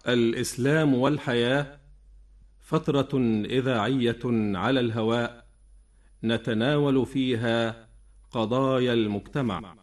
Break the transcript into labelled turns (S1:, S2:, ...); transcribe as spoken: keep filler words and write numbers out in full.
S1: الإسلام والحياة فترة إذاعية على الهواء نتناول فيها قضايا المجتمع.